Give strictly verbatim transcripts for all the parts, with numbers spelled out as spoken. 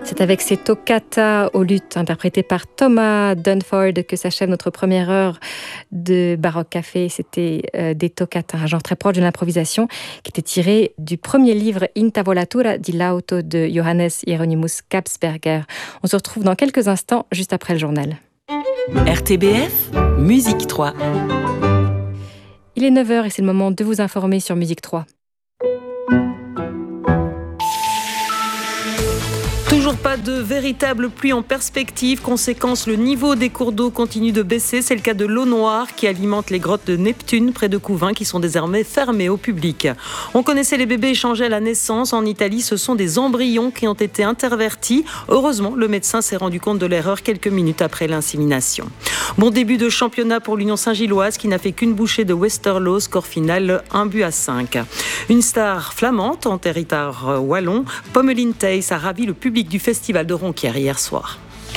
C'est avec ces toccata au luth interprétées par Thomas Dunford que s'achève notre première heure de Baroque Café. C'était euh, des toccata, un genre très proche de l'improvisation, qui était tiré du premier livre In Tavolatura di Lauto de Johannes Hieronymus Kapsberger. On se retrouve dans quelques instants, juste après le journal. R T B F, Musique trois. Il est neuf heures et c'est le moment de vous informer sur Musique trois. Toujours pas de véritable pluie en perspective. Conséquence, le niveau des cours d'eau continue de baisser. C'est le cas de l'eau noire qui alimente les grottes de Neptune près de Couvain qui sont désormais fermées au public. On connaissait les bébés échangés à la naissance. En Italie, ce sont des embryons qui ont été intervertis. Heureusement, le médecin s'est rendu compte de l'erreur quelques minutes après l'insémination. Bon début de championnat pour l'Union Saint-Gilloise qui n'a fait qu'une bouchée de Westerlo. Score final un but à cinq. Une star flamande en territoire wallon, Pommeline Thijs a ravi le public du Festival de Ronquière hier soir.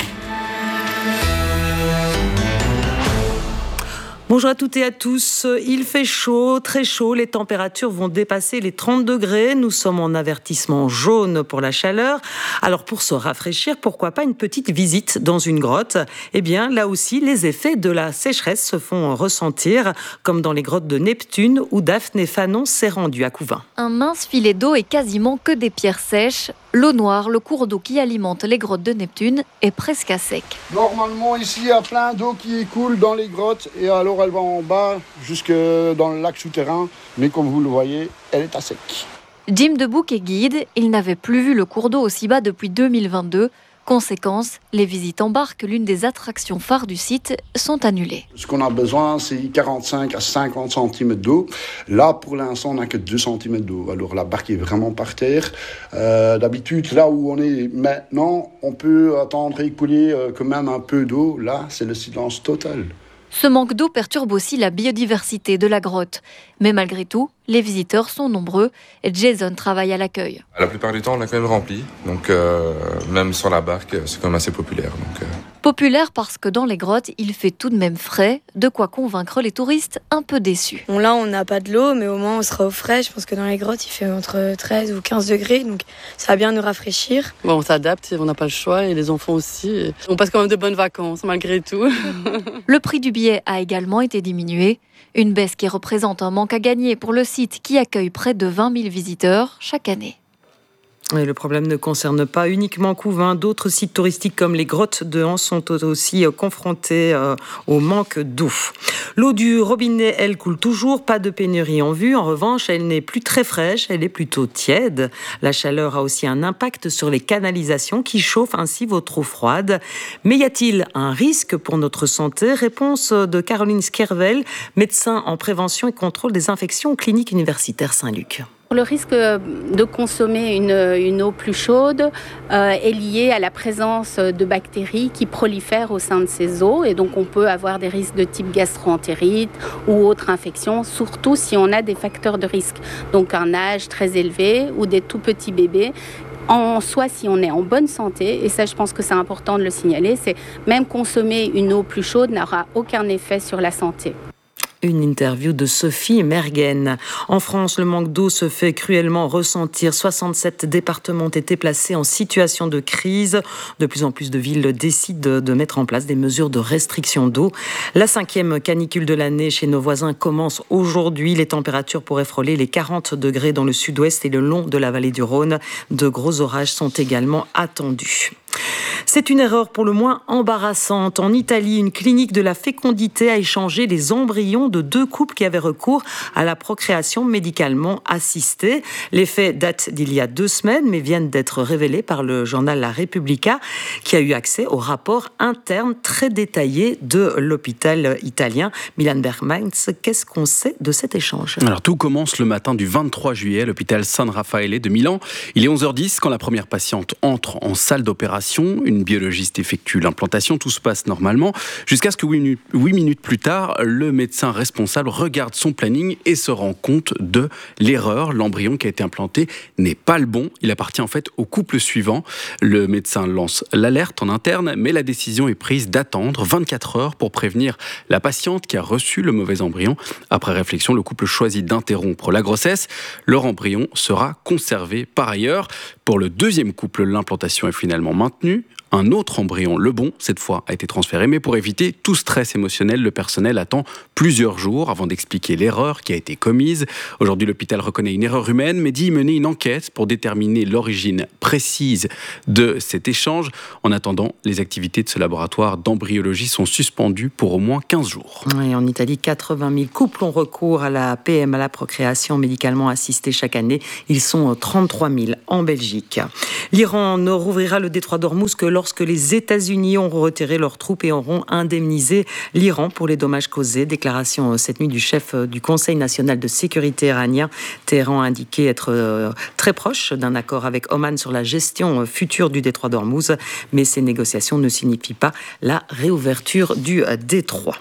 Bonjour à toutes et à tous. Il fait chaud, très chaud. Les températures vont dépasser les trente degrés. Nous sommes en avertissement jaune pour la chaleur. Alors pour se rafraîchir, pourquoi pas une petite visite dans une grotte ? Eh bien, là aussi, les effets de la sécheresse se font ressentir, comme dans les grottes de Neptune où Daphné Fanon s'est rendue à Couvain. Un mince filet d'eau et quasiment que des pierres sèches. L'eau noire, le cours d'eau qui alimente les grottes de Neptune, est presque à sec. Normalement, ici, il y a plein d'eau qui écoule dans les grottes et alors elle va en bas jusque dans le lac souterrain. Mais comme vous le voyez, elle est à sec. Jim Debouc est guide. Il n'avait plus vu le cours d'eau aussi bas depuis deux mille vingt-deux. Conséquence, les visites en barque, l'une des attractions phares du site, sont annulées. Ce qu'on a besoin, c'est quarante-cinq à cinquante centimètres d'eau. Là, pour l'instant, on n'a que deux centimètres d'eau. Alors, la barque est vraiment par terre. Euh, d'habitude, là où on est maintenant, on peut attendre écouler euh, quand même un peu d'eau. Là, c'est le silence total. Ce manque d'eau perturbe aussi la biodiversité de la grotte. Mais malgré tout, les visiteurs sont nombreux et Jason travaille à l'accueil. La plupart du temps, on est quand même rempli. Donc, euh, même sur la barque, c'est quand même assez populaire. Donc, euh... Populaire parce que dans les grottes, il fait tout de même frais, de quoi convaincre les touristes un peu déçus. Bon, là, on n'a pas de l'eau, mais au moins, on sera au frais. Je pense que dans les grottes, il fait entre treize ou quinze degrés, donc ça va bien nous rafraîchir. Bon, on s'adapte, on n'a pas le choix, et les enfants aussi. On passe quand même de bonnes vacances, malgré tout. Le prix du billet a également été diminué. Une baisse qui représente un manque à gagner pour le site qui accueille près de vingt mille visiteurs chaque année. Et le problème ne concerne pas uniquement Couvain. D'autres sites touristiques comme les grottes de Hans sont aussi confrontés au manque d'eau. L'eau du robinet, elle, coule toujours. Pas de pénurie en vue. En revanche, elle n'est plus très fraîche. Elle est plutôt tiède. La chaleur a aussi un impact sur les canalisations qui chauffent ainsi votre eau froide. Mais y a-t-il un risque pour notre santé ? Réponse de Caroline Skervel, médecin en prévention et contrôle des infections aux cliniques universitaires Saint-Luc. Le risque de consommer une, une eau plus chaude euh, est lié à la présence de bactéries qui prolifèrent au sein de ces eaux et donc on peut avoir des risques de type gastro-entérite ou autres infections, surtout si on a des facteurs de risque, donc un âge très élevé ou des tout petits bébés. En soi, si on est en bonne santé, et ça je pense que c'est important de le signaler, c'est même consommer une eau plus chaude n'aura aucun effet sur la santé. Une interview de Sophie Mergen. En France, le manque d'eau se fait cruellement ressentir. soixante-sept départements ont été placés en situation de crise. De plus en plus de villes décident de mettre en place des mesures de restriction d'eau. La cinquième canicule de l'année chez nos voisins commence aujourd'hui. Les températures pourraient frôler les quarante degrés dans le sud-ouest et le long de la vallée du Rhône. De gros orages sont également attendus. C'est une erreur pour le moins embarrassante. En Italie, une clinique de la fécondité a échangé les embryons de deux couples qui avaient recours à la procréation médicalement assistée. Les faits datent d'il y a deux semaines, mais viennent d'être révélés par le journal La Repubblica, qui a eu accès au rapport interne très détaillé de l'hôpital italien. Milan Bergmans, qu'est-ce qu'on sait de cet échange ? Alors tout commence le matin du vingt-trois juillet à l'hôpital San Raffaele de Milan. Il est onze heures dix quand la première patiente entre en salle d'opération. Une biologiste effectue l'implantation, tout se passe normalement, jusqu'à ce que huit minutes plus tard, le médecin responsable regarde son planning et se rend compte de l'erreur. L'embryon qui a été implanté n'est pas le bon, il appartient en fait au couple suivant. Le médecin lance l'alerte en interne, mais la décision est prise d'attendre vingt-quatre heures pour prévenir la patiente qui a reçu le mauvais embryon. Après réflexion, le couple choisit d'interrompre la grossesse. Leur embryon sera conservé par ailleurs. Pour le deuxième couple, l'implantation est finalement maintenue. Un autre embryon, le bon, cette fois, a été transféré, mais pour éviter tout stress émotionnel, le personnel attend plusieurs jours avant d'expliquer l'erreur qui a été commise. Aujourd'hui, l'hôpital reconnaît une erreur humaine, mais dit mener une enquête pour déterminer l'origine précise de cet échange. En attendant, les activités de ce laboratoire d'embryologie sont suspendues pour au moins quinze jours. Et en Italie, quatre-vingt mille couples ont recours à la P M, à la procréation médicalement assistée chaque année. Ils sont trente-trois mille en Belgique. L'Iran ne rouvrira le détroit d'Ormuz que lorsque les États-Unis auront retiré leurs troupes et auront indemnisé l'Iran pour les dommages causés. Déclaration cette nuit du chef du Conseil national de sécurité iranien. Téhéran a indiqué être très proche d'un accord avec Oman sur la gestion future du détroit d'Ormuz, mais ces négociations ne signifient pas la réouverture du détroit.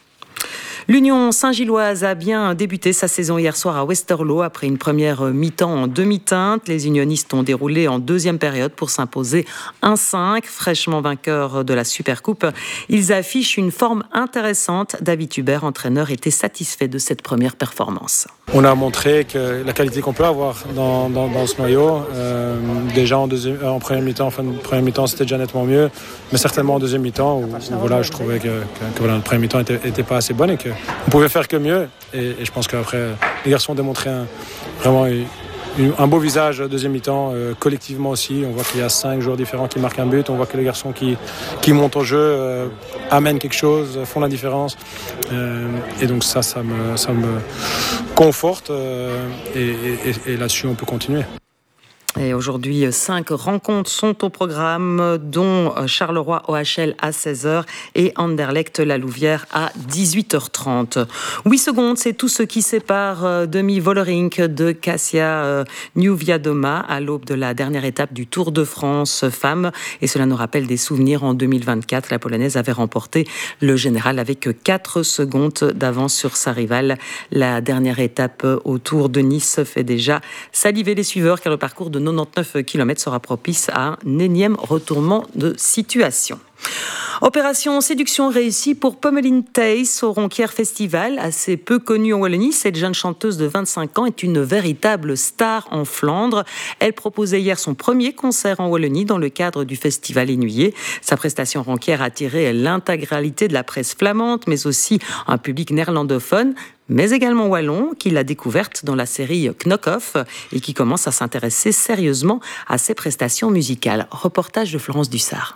L'Union Saint-Gilloise a bien débuté sa saison hier soir à Westerlo après une première mi-temps en demi-teinte. Les unionistes ont déroulé en deuxième période pour s'imposer un cinq, fraîchement vainqueurs de la Supercoupe. Ils affichent une forme intéressante. David Hubert, entraîneur, était satisfait de cette première performance. On a montré que la qualité qu'on peut avoir dans, dans, dans ce noyau, euh, déjà en, deuxième, en première mi-temps, enfin, première mi-temps c'était déjà nettement mieux, mais certainement en deuxième mi-temps où, où voilà, je trouvais que, que, que voilà, la première mi-temps était, était pas assez bonne et qu'on pouvait faire que mieux. Et, et je pense qu'après, les garçons ont démontré un, vraiment une, un beau visage deuxième mi-temps, euh, collectivement aussi. On voit qu'il y a cinq joueurs différents qui marquent un but. On voit que les garçons qui, qui montent au jeu euh, amènent quelque chose, font la différence. Euh, et donc ça, ça me, ça me conforte. Euh, et, et, et là-dessus, on peut continuer. Et aujourd'hui, cinq rencontres sont au programme, dont Charleroi-O H L à seize heures et Anderlecht-La Louvière à dix-huit heures trente. huit secondes, c'est tout ce qui sépare Demi Vollering de Kasia Niewiadoma à l'aube de la dernière étape du Tour de France femmes. Et cela nous rappelle des souvenirs en deux mille vingt-quatre. La Polonaise avait remporté le général avec quatre secondes d'avance sur sa rivale. La dernière étape au Tour de Nice fait déjà saliver les suiveurs car le parcours de quatre-vingt-dix-neuf kilomètres sera propice à un énième retournement de situation. Opération séduction réussie pour Pommeline Thijs au Ronquière Festival. Assez peu connue en Wallonie, cette jeune chanteuse de vingt-cinq ans est une véritable star en Flandre. Elle proposait hier son premier concert en Wallonie dans le cadre du festival Inouïe. Sa prestation Ronquière a attiré l'intégralité de la presse flamande, mais aussi un public néerlandophone, mais également wallon, qui l'a découverte dans la série Knock-Off et qui commence à s'intéresser sérieusement à ses prestations musicales. Reportage de Florence Dussard.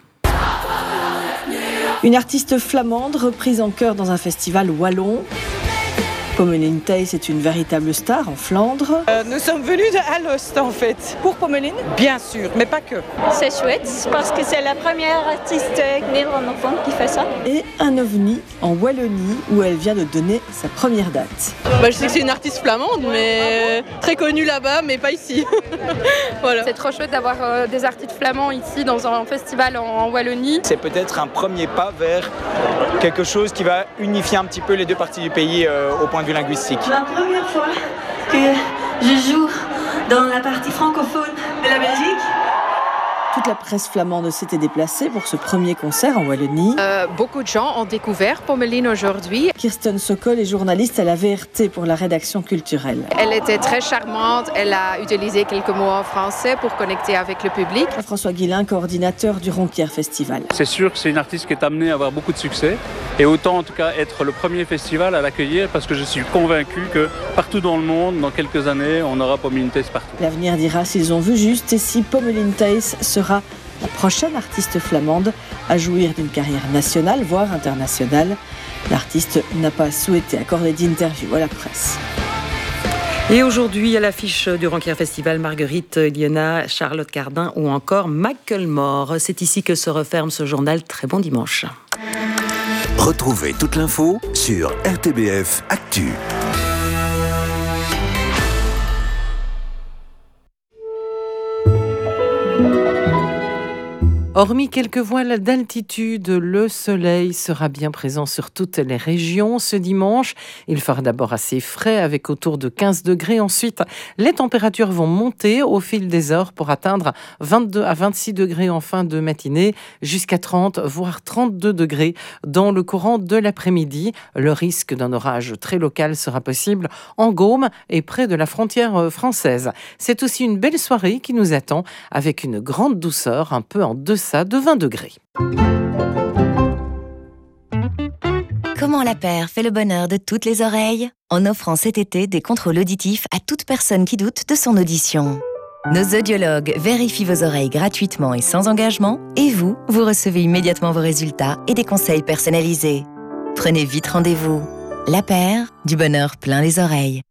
Une artiste flamande reprise en chœur dans un festival wallon. Pommeline Thijs est une véritable star en Flandre. Euh, nous sommes venus de Alost en fait. Pour Pommeline ? Bien sûr, mais pas que. C'est chouette parce que c'est la première artiste néerlandophone qui fait ça. Et un ovni en Wallonie où elle vient de donner sa première date. Bah, je sais que c'est une artiste flamande, mais très connue là-bas, mais pas ici. Voilà. C'est trop chouette d'avoir euh, des artistes flamands ici dans un festival en, en Wallonie. C'est peut-être un premier pas vers quelque chose qui va unifier un petit peu les deux parties du pays euh, au point de vue linguistique. La première fois que je joue dans la partie francophone de la Belgique. Toute la presse flamande s'était déplacée pour ce premier concert en Wallonie. Euh, beaucoup de gens ont découvert Pommeline aujourd'hui. Kirsten Sokol est journaliste à la V R T pour la rédaction culturelle. Elle était très charmante, elle a utilisé quelques mots en français pour connecter avec le public. François Guillain, coordinateur du Ronquière Festival. C'est sûr que c'est une artiste qui est amenée à avoir beaucoup de succès et autant en tout cas être le premier festival à l'accueillir parce que je suis convaincu que partout dans le monde, dans quelques années, on aura Pommeline Thijs partout. L'avenir dira s'ils ont vu juste et si Pommeline Thijs sera la prochaine artiste flamande à jouir d'une carrière nationale, voire internationale. L'artiste n'a pas souhaité accorder d'interview à la presse. Et aujourd'hui, à l'affiche du Ronquière Festival, Marguerite Liena, Charlotte Cardin ou encore Macklemore. C'est ici que se referme ce journal. Très bon dimanche. Retrouvez toute l'info sur R T B F Actu. Hormis quelques voiles d'altitude, le soleil sera bien présent sur toutes les régions ce dimanche. Il fera d'abord assez frais avec autour de quinze degrés. Ensuite, les températures vont monter au fil des heures pour atteindre vingt-deux à vingt-six degrés en fin de matinée, jusqu'à trente voire trente-deux degrés dans le courant de l'après-midi. Le risque d'un orage très local sera possible en Gaume et près de la frontière française. C'est aussi une belle soirée qui nous attend avec une grande douceur, un peu en deçà de vingt degrés. Comment la paire fait le bonheur de toutes les oreilles ? En offrant cet été des contrôles auditifs à toute personne qui doute de son audition. Nos audiologues vérifient vos oreilles gratuitement et sans engagement, et vous, vous recevez immédiatement vos résultats et des conseils personnalisés. Prenez vite rendez-vous. La paire, du bonheur plein les oreilles.